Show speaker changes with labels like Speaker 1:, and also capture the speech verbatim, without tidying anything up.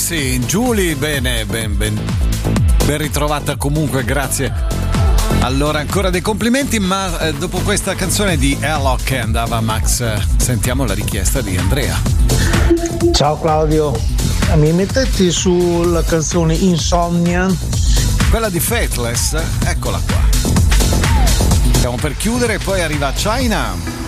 Speaker 1: sì, Julie, bene, ben, ben, ben ritrovata comunque, grazie. Allora, ancora dei complimenti, ma eh, dopo questa canzone di Alok che andava Max, eh, sentiamo la richiesta di Andrea.
Speaker 2: Ciao Claudio, mi mettete sulla canzone Insomnia?
Speaker 1: Quella di Faithless, eccola qua. Stiamo per chiudere e poi arriva China.